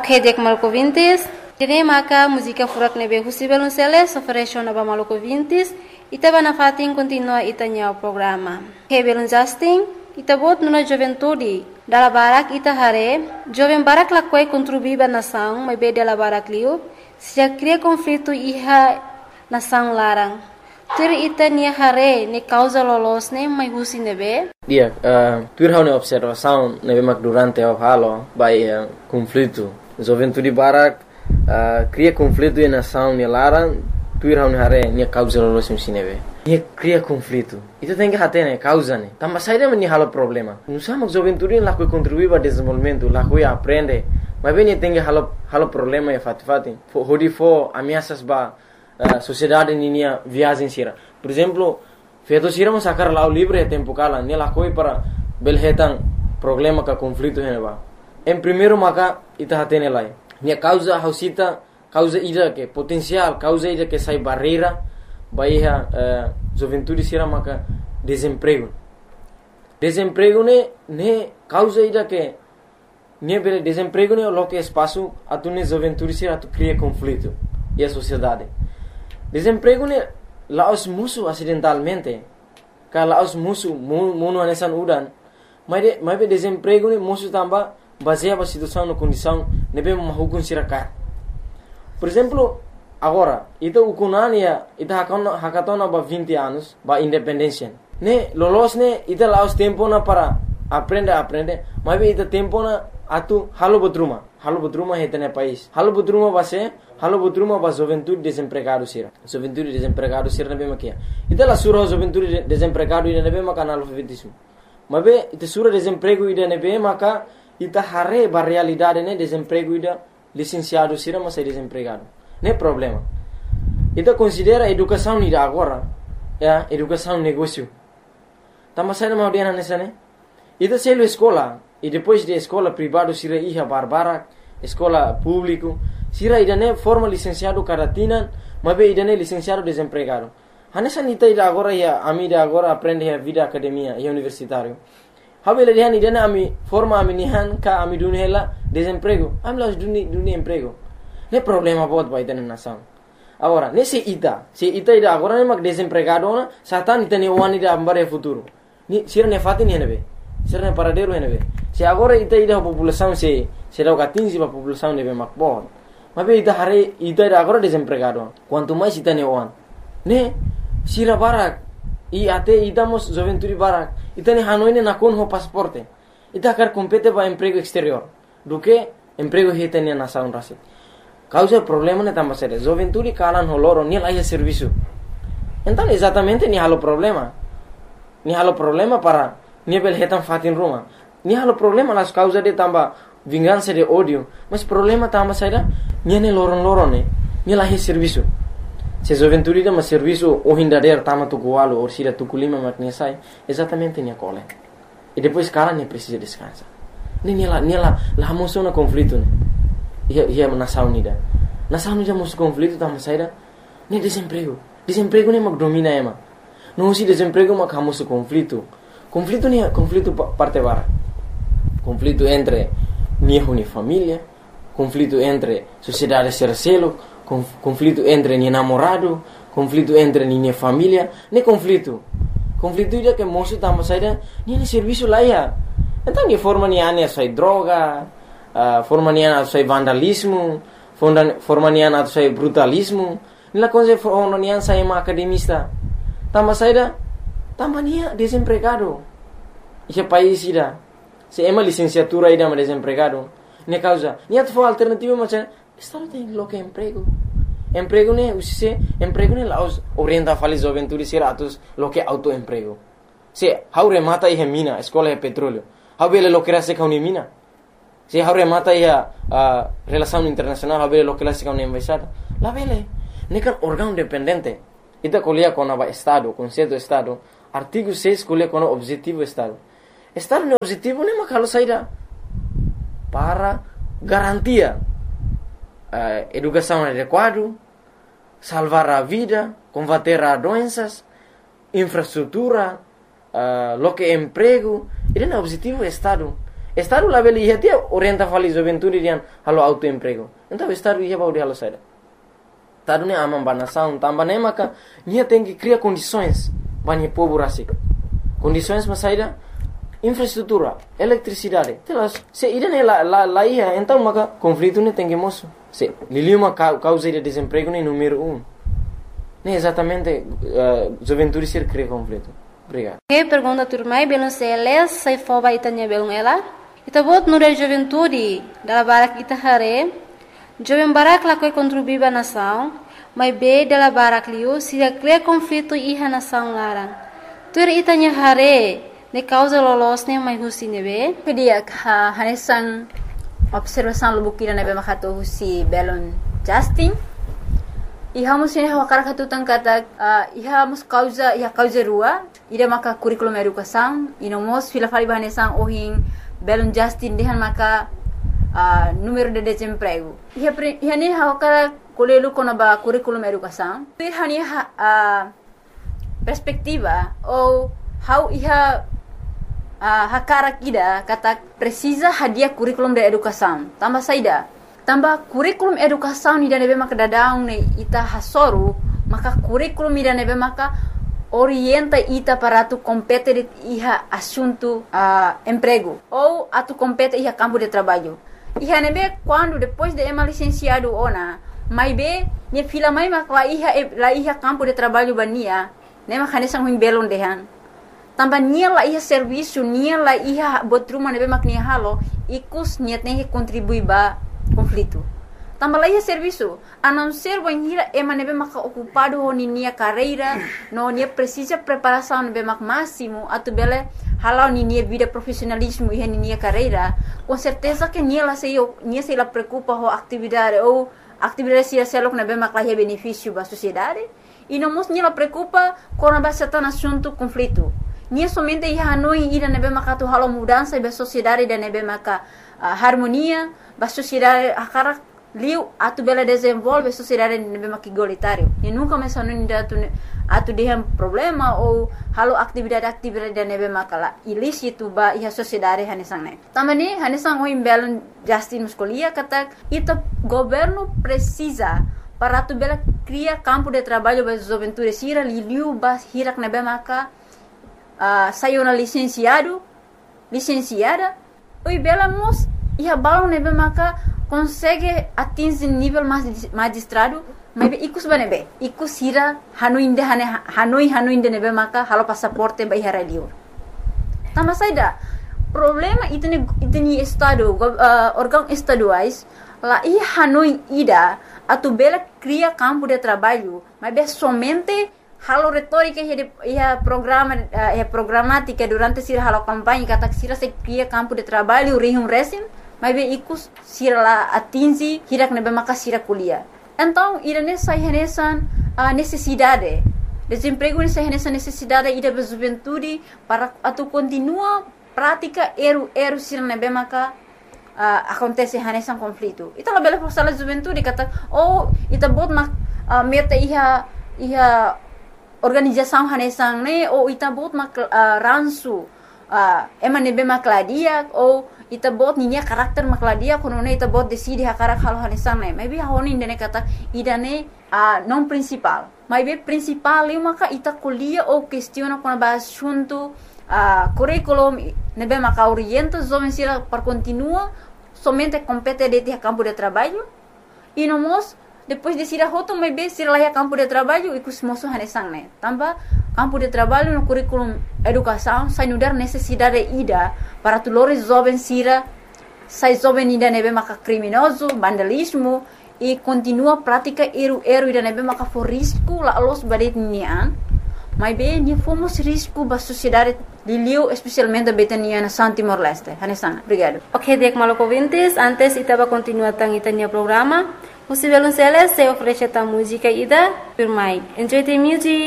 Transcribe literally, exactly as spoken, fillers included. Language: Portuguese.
Hedek Malco Vintes, Tene Maka, música furak nebe Husibel Unceles, oferece na Malco Vintes, Itaba na fatin continua itanya o programa. Hebel Justin, Itabot nuna juventude, dala barak ita hare, jovem barak lakwai contribuiba nação, mas be dala barak liu, se cria conflito iha nação larang. Tur ita nia hare, ne causa lolos ne, mas husi nebe? Dia, uh, tur hau ne observação nebe mak durante o halo, by uh, conflito. Juventude barak uh, cria conflito e nação ne larang, tur hau ne hare, nia causa lolos ne nebe. Nia cria conflito. Itu tem que hate ne causa ne. Tambah saída meni halo problema. Nusa mak juventude lá que contribui para desenvolvimento, lá que aprende. Mas bem tem que halo halo problema e fat fati. Hodi fo ameaças ba Uh, sociedade ninia viagem sira. Por exemplo, feito sira mas sacar lá o livre tempo cala, nela coi para belhetan problema ka conflito heneba. Em primeiro maka ita hatene lai. Nia causa hausita causa ida que potencial, causa ida que sai barreira, baiha uh, juventude sira maka desemprego. Desemprego ne ne causa ida que ne bele desemprego ne lo que espaço atune juventude sira tu cria conflito e a sociedade. Desemprego ne laos musuh acidentalmente. Kalau laos musuh munu anesan udan. Mas de, mas desemprego ne musuh tambah baseia ba situação na condição nebe mahukun sirakat. Por exemplo, agora, ita ukunania ita hakona hakatona ba vinte anos ba independência. Ne lolos ne ita laos tempo na para aprender aprender. Mas ita tempo na atu halo butruma. Halo butruma hetene país. Halo butruma base halo butruma ba juventude desempregado sira. Juventude desempregado sira nebe makia. Ita la sura juventude desempregado ida nebe maka analfabetismo. Mabe ita sura desemprego ida nebe maka ita hare ba realidade ne desemprego ida licenciado sira mas desempregado. Ne problema. Ita considera educação ida agora, ya, educação negócio. Tama sai na audiana nessa ne. Ita selo escola e depois de escola privado sira iha barbara, escola público, sira idane forma licenciado caratina, mabe idane licenciado desempregado. Hanessa nita ida agora ya ami ida agora aprende a vida academia e universitário. Habele dihan idane ami forma ami nihan ka ami dunhela desemprego. Ami las duni duni emprego. Ne problema bot ba idane nação. Agora, nesse ita, se ita ida agora ne mak desempregado na, satan ita ne wani ida ambare futuro. Ni sira ne fatin henebe. Sira ne paradero henebe. Se agora ita ida população se se dá o quinze para população nebe mak bot. Mas ita hare ita ida agora desempregado. Quanto mais ita ne wan. Ne sira barak i ate ita mos juventude barak. Ita ne hanoi ne nakon ho pasporte. Ita kar compete ba emprego exterior. Do que emprego heta ne nação rasi. Causa problema ne tambah sério. Juventude kalan ho loro ni lá serviço. Então exatamente ni halo problema. Ni halo problema para ni bel hetan fatin rumah. Ni halo problema las causa de tambah vingança de ódio. Mas problema tambah sério. Ni ne loron-loron ne. Ni lá serviço. Se juventude dá mas serviço o hindader tama tu gualo ou sira tu kulima makne sai. Exatamente ni cole. E depois kalan ne precisa descansar. Ni ni lá ni lá lá moção na conflito ne. Ia ia nação nida. Nação nida moção conflito tambah sério. Ni desemprego. Desemprego ne mak domina ema. Não se desemprego mak hamoso conflito. Conflito ni conflito parte bara. Conflito entre niho ni família, conflito entre sociedade sercelo, conflito entre ni namorado, conflito entre ni família, ne conflito. Conflito ida que moço tambah saída, ni ne serviço lá ya. Então ni forma ni ane sai droga, uh, forma ni ane sai vandalismo, forma ni ane sai brutalismo, ni la coisa forma ni ane sai ma academista. Tambah saída, tambah ni desempregado. Esse país ida, se ema licenciatura ida ma desempregado. Ne causa, ni atfo alternativa macam estado tem lo que emprego. Emprego ne usise, emprego ne laos orienta fali juventude sira atus lo que autoemprego. Se hau remata ihe mina, escola de petróleo. Hau bele lo que rase ka uni mina. Se hau remata ihe uh, relação internacional, hau bele lo que rase ka uni embaixada. La bele, ne kan órgão dependente. Ita colia com a estado, conceito estado. Artigo seis colia com o objetivo estado. Estado ne objetivo ne makalo saída para garantia uh, educação adequada, salvar a vida, combater as doenças, infraestrutura, uh, lo que emprego. Ele é o objetivo do Estado. Estado lá beli ia orienta fali juventude dian halo autoemprego. Então estado ia baudi halo saída. Estado ne amam banação, tambah ne maka nia tem que criar condições banyak povo rasik. Condições mas saída infraestrutura, eletricidade. Telas, se ida ne la la la ia, então maka conflito ne tem que moço. Se liliu uma causa de desemprego ne número um. Ne exatamente uh, juventude ser cria conflito. Obrigado. Que pergunta turmai belum seles sai foba itanya belum ela. Ita bot nure juventude dala barak ita hare. Jovem barak la koi contribuir ba nação, mas be dala barak liu se cria conflito iha nação larang. Tur itanya hare ne causa lolos ne mai husi nebe. Kedia ha hanesan observação lubukira nebe makato husi belon Justin. Iha musin hawa karakatu tangkata uh, iha mus causa iha causa rua ida maka curriculum educação ino mos fila fali bahanesan ohin belon Justin dehan maka uh, número de desemprego iha pre, iha ne hawa kara kolelu kona ba curriculum educação ir hani uh, perspectiva ou how iha uh, hakara kida kata precisa hadia curriculum de educação tambah saida tambah kurikulum educação ni nebe maka dadaung ne ita hasoru maka kurikulum ni nebe maka orienta ita para tu compete iha assunto uh, emprego ou atu compete iha campo de trabalho iha nebe quando depois de ema licenciado ona mai be ne fila mai maka la iha la iha campo de trabalho bania ne maka nesang huim belon dehan tambah nia la iha serviço nia la iha botruma nebe maka nia halo ikus nia tem que contribuir ba conflito. Tambah lagi serviço, a não ser banhira ema nebe maka ocupado ho nia carreira, no nia precisa preparação nebe mak máximo, atu bele halau nia vida profissionalismo e nia carreira, com certeza que nia la sei nia sei la preocupa ho atividade ou atividade sia selok nebe mak la benefício ba sociedade, e não mos nia la preocupa com a base tan assunto conflito. Nia somente ia hanoi ida nebe maka tu halau mudança ba sociedade da nebe maka uh, harmonia ba sociedade akara liu atu bela desenvolve sociedade nebe maka igualitário e nunca mais hanoi da tu atu dehan problema ou halau atividade-atividade da nebe maka la ilícito ba ia sociedade hanesang ne tamani hanesang oi belon Justin muscolia kata ita governo precisa para tu bela cria campo de trabalho ba juventude sira liu ba hirak nebe maka Uh, saiu na licenciado, licenciada, oi bela mos ia balão nebe maka consegue atingir nível magistrado, mas ikus banebe, ikus hira hanoi inde hane hanoi hanoi inde nebe maka halo passaporte ba ihara liur. Tambah saida problema itu ne itu ni estado uh, órgão estaduais lá ia hanoi ida atu bela cria campo de trabalho, mas be somente halo retórica ia programa ia programática durante sira halo campanha kata sira se cria campo de trabalho rihum resim mas be ikus sira la atingi hirak nebe maka sira kuliah então ira nessa renesan uh, necessidade desemprego nessa renesan necessidade ida be juventude para atu continua prática eru eru sira nebe maka uh, acontece renesan conflito ita la bela força la juventude kata oh ita bot mak uh, meta iha iha organização hanesang ne ou ita bot mak uh, ransu uh, ema nebe makladia ou ita bot ninya karakter makladia kono ne ita bot decide hakarak halo hanesang ne maybe honi ne kata idane uh, non principal maybe principal eu maka ita kuliah ou questiona kono ba assunto uh, curriculum nebe maka orienta jovem sira para continua somente compete de campo de trabalho e no mos depois de sira hoto mai be sira laia campo de trabalho e kus moso hanesang ne tambah campo de trabalho no curriculum educação sai nudar necessidade ida para tulores jovem sira sai jovem ida nebe maka criminoso vandalismo e continua prática eru eru ida nebe maka for risco la los badet nian mai be ni fomos risco ba sociedade liliu especialmente betania na Santi Morleste hanesang obrigado. Ok, dek maloko vintes antes itaba continuar tang itania programa. Os violoncelos se oferecem a música ida por mai. Enjoy the music.